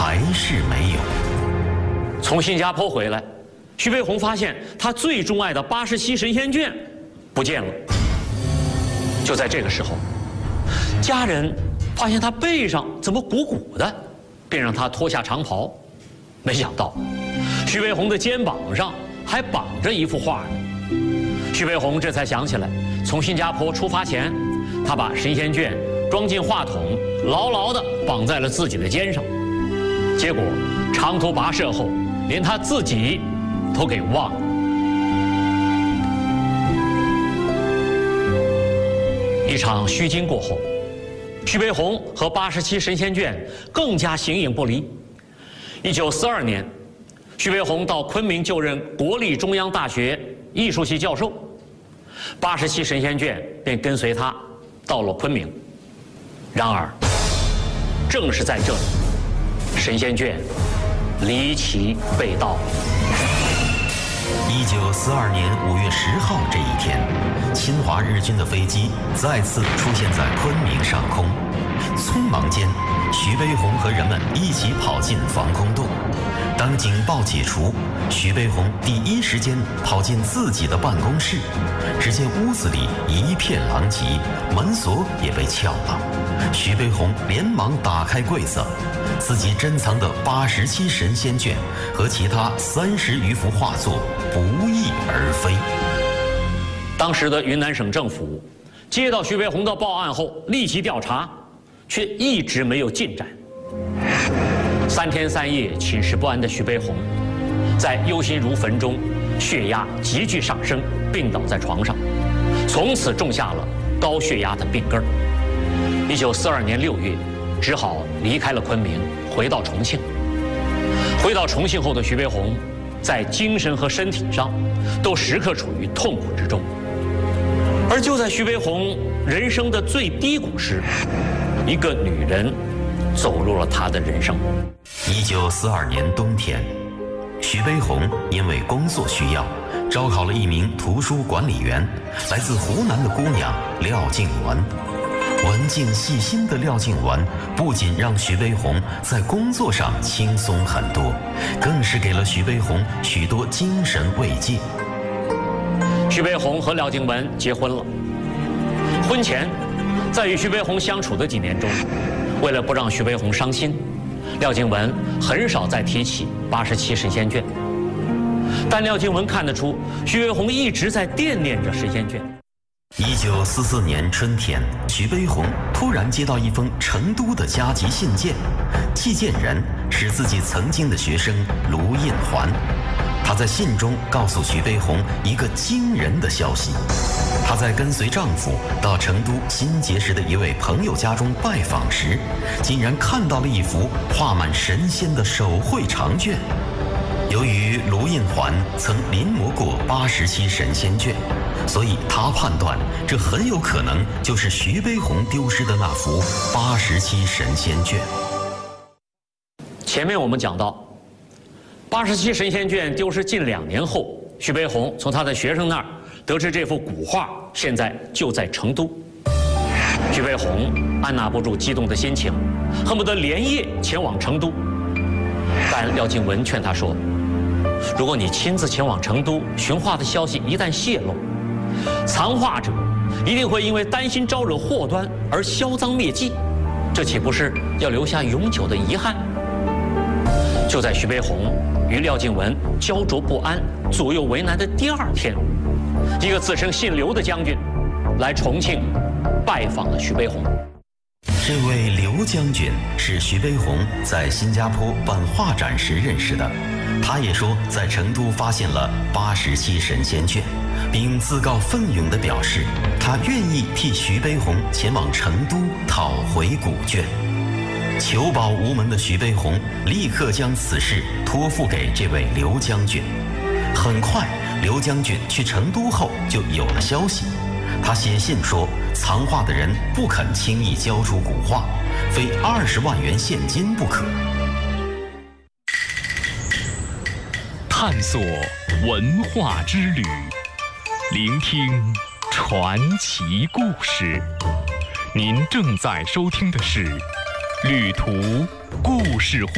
还是没有。 从新加坡回来，徐悲鸿发现他最钟爱的87神仙卷不见了。就在这个时候，家人发现他背上怎么鼓鼓的，便让他脱下长袍。没想到，徐悲鸿的肩膀上还绑着一幅画呢。徐悲鸿这才想起来，从新加坡出发前，他把神仙卷装进话筒，牢牢地绑在了自己的肩上。结果长途跋涉后，连他自己都给忘了。一场虚惊过后，徐悲鸿和87神仙卷更加形影不离。1942年，徐悲鸿到昆明就任国立中央大学艺术系教授，87神仙卷便跟随他到了昆明。然而，正是在这里，神仙卷离奇被盗。 1942年5月10号这一天，侵华日军的飞机再次出现在昆明上空。匆忙间，徐悲鸿和人们一起跑进防空洞。当警报解除，徐悲鸿第一时间跑进自己的办公室，只见屋子里一片狼藉，门锁也被撬了。徐悲鸿连忙打开柜子，自己珍藏的87神仙卷和其他30余幅画作不翼而飞。 当时的云南省政府接到徐悲鸿的报案后，立即调查，却一直没有进展。3天3夜寝食不安的徐悲鸿，在忧心如焚中，血压急剧上升，病倒在床上，从此种下了高血压的病根儿。1942年6月，只好离开了昆明，回到重庆。回到重庆后的徐悲鸿，在精神和身体上都时刻处于痛苦之中。而就在徐悲鸿人生的最低谷时，一个女人走入了他的人生。 1942年冬天，徐悲鸿因为工作需要，招考了一名图书管理员，来自湖南的姑娘廖静雯。文静细心的廖静雯不仅让徐悲鸿在工作上轻松很多，更是给了徐悲鸿许多精神慰藉。 徐悲鸿和廖静雯结婚了。婚前，在与徐悲鸿相处的几年中，为了不让徐悲鸿伤心，廖静雯很少再提起87神仙卷。但廖静雯看得出，徐悲鸿一直在惦念着神仙卷。 1944年春天，徐悲鸿突然接到一封成都的加急信件，寄件人是自己曾经的学生卢印环。她在信中告诉徐悲鸿一个惊人的消息：她在跟随丈夫到成都新结识的一位朋友家中拜访时，竟然看到了一幅画满神仙的手绘长卷。由于卢印环曾临摹过87神仙卷，所以他判断这很有可能就是徐悲鸿丢失的那幅87神仙卷。 前面我们讲到，87神仙卷丢失近2年后，徐悲鸿从他的学生那儿得知这幅古画现在就在成都。徐悲鸿按捺不住激动的心情，恨不得连夜前往成都。但廖静雯劝他说，如果你亲自前往成都，寻画的消息一旦泄露，藏画者一定会因为担心招惹祸端而销赃灭迹，这岂不是要留下永久的遗憾？就在徐悲鸿与廖静雯焦灼不安、左右为难的第2天，一个自称姓刘的将军来重庆拜访了徐悲鸿。 这位刘将军是徐悲鸿在新加坡办画展时认识的，他也说在成都发现了87神仙卷，并自告奋勇地表示他愿意替徐悲鸿前往成都讨回古卷。求保无门的徐悲鸿立刻将此事托付给这位刘将军。很快，刘将军去成都后就有了消息，他写信说藏画的人不肯轻易交出古画，非20万元现金不可。 探索文化之旅，聆听传奇故事。您正在收听的是《旅途故事会》。